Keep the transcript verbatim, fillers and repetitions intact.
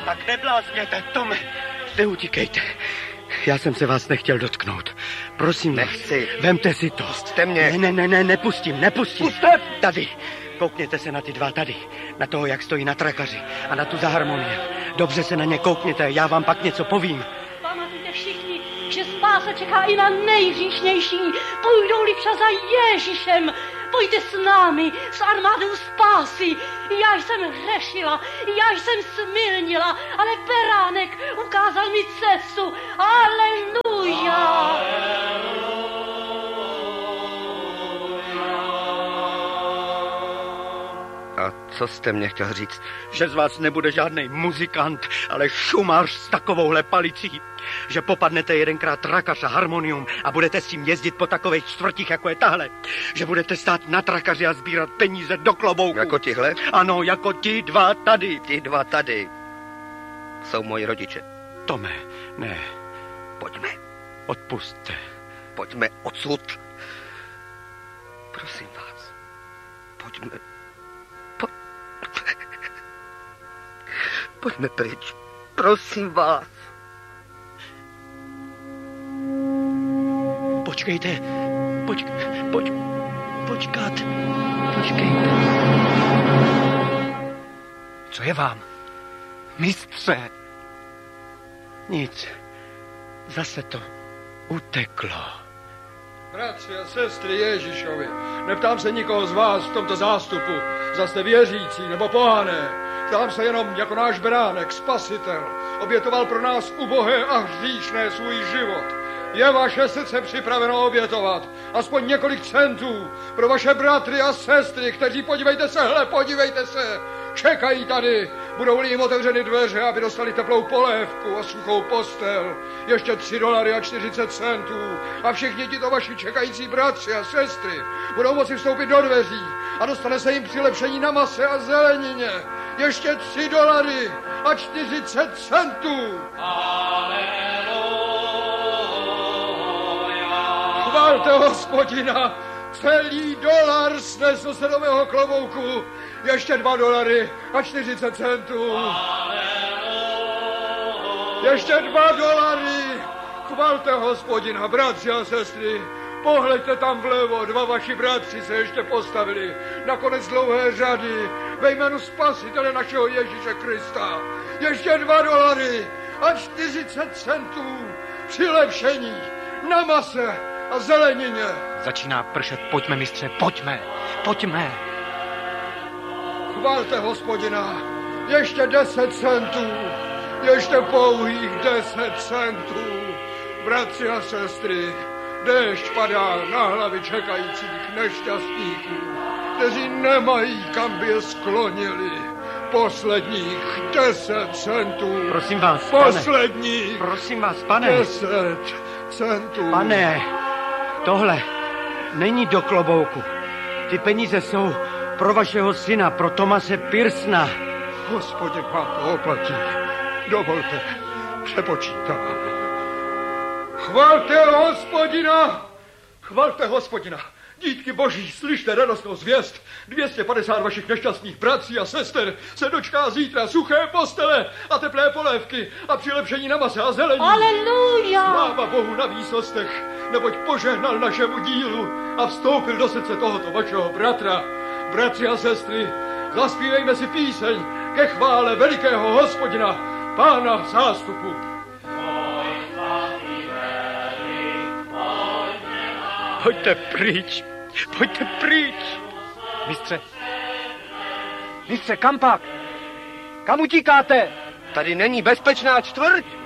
Tak neblázněte, Tome. Neutíkejte. Já jsem se vás nechtěl dotknout. Prosím, nechci. Vemte si to. Pusťte mě. Ne, ne, ne, ne, nepustím, nepustím. Puste! Tady. Koukněte se na ty dva tady. Na toho, jak stojí na trakaři. A na tu za harmonii. Dobře se na ně koukněte, já vám pak něco povím. Pamatujte všichni, že spása čeká i na nejhříšnější. Půjdou-li však za Ježíšem. Pojďte s námi, s armádou spásy. Já jsem hřešila, já jsem smilnila, ale beránek ukázal mi cestu. Aleluja! A co jste mě chtěl říct? Že z vás nebude žádný muzikant, ale šumář s takovouhle palicí. Že popadnete jedenkrát trakař a harmonium a budete s tím jezdit po takových čtvrtích, jako je tahle. Že budete stát na trakaři a sbírat peníze do klobouku. Jako tihle? Ano, jako ti dva tady. Ti dva tady jsou moji rodiče. Tome, ne. Pojďme. Odpusťte. Pojďme odsud. Prosím vás. Pojďme. Po... Pojďme pryč. Prosím vás. Počkejte. Poč... Poč... Počkat. Počkejte. Co je vám? Mistře. Nic. Zase to uteklo. Bratři a sestry Ježíšovi, neptám se nikoho z vás v tomto zástupu, zda jste věřící nebo pohané. Ptám se jenom jako náš beránek, spasitel, obětoval pro nás ubohé a hříšné svůj život. Je vaše srdce připraveno obětovat aspoň několik centů pro vaše bratry a sestry, kteří, podívejte se, hle, podívejte se, čekají tady, budou-li jim otevřeny dveře, aby dostali teplou polévku a suchou postel. Ještě tři dolary a čtyřicet centů a všichni tito vaši čekající bratři a sestry budou moci vstoupit do dveří a dostane se jim přilepšení na mase a zelenině. Ještě tři dolary a čtyřicet centů. Chvalte Hospodina, celý dolar snesl se do mého klobouku. Ještě dva dolary a čtyřicet centů. Ještě dva dolary. Chvalte Hospodina, bratři a sestry. Pohleďte tam vlevo, dva vaši bratři se ještě postavili na konec dlouhé řady ve jménu Spasitele našeho Ježíše Krista. Ještě dva dolary a čtyřicet centů přilepšení na mase a zelenině. Začíná pršet, pojďme, mistře, pojďme, pojďme. Chvalte Hospodina, ještě deset centů, ještě pouhých deset centů. Bratři a sestry, déšť padá na hlavy čekajících nešťastníků, kteří nemají, kam by je sklonili. Posledních deset centů. Prosím vás, Posledních pane. Prosím vás, pane. Deset centů. Pane, tohle není do klobouku. Ty peníze jsou pro vašeho syna, pro Tomase Pearsona. Hospodin vám to oplatí. Dovolte, přepočítám. Chvalte Hospodina! Chvalte Hospodina! Dítky boží, slyšte radostnou zvěst. dvě stě padesát vašich nešťastných bratří a sester se dočká zítra suché postele a teplé polévky a přilepšení na mase a zelení. Aleluja! Sláva Bohu na výsostech, neboť požehnal našemu dílu a vstoupil do srdce tohoto vašeho bratra. Bratři a sestry, zaspívejme si píseň ke chvále velikého Hospodina, Pána zástupu. Pojďte pryč, pojďte pryč. Mistře, mistře, kam pak? Kam utíkáte? Tady není bezpečná čtvrť.